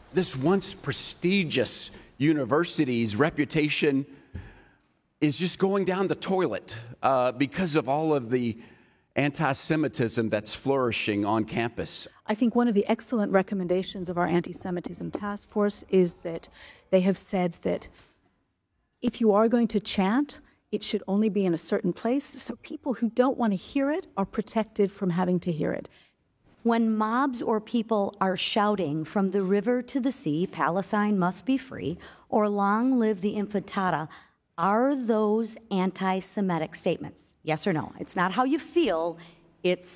this once prestigious university's reputation is just going down the toilet because of all of the anti-Semitism that's flourishing on campus. I think one of the excellent recommendations of our anti-Semitism task force is that they have said that if you are going to chant, it should only be in a certain place, so people who don't want to hear it are protected from having to hear it. When mobs or people are shouting from the river to the sea, Palestine must be free, or long live the Intifada, are those anti-Semitic statements? Yes or no? It's not how you feel, it's